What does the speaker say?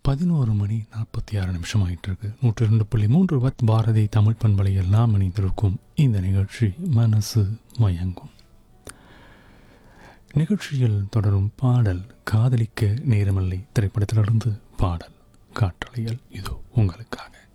11:46 ஆகிட்டுருக்கு. 102.3 வத் பாரதி தமிழ் பண்பலையில் நாம் இணைந்திருக்கும் இந்த நிகழ்ச்சி மனசு மயங்கும். நிகழ்ச்சியில் தொடரும் பாடல் காதலிக்க நேரமில்லை திரைப்படத்திலிருந்து பாடல் காற்றலையில் இதோ உங்களுக்காக.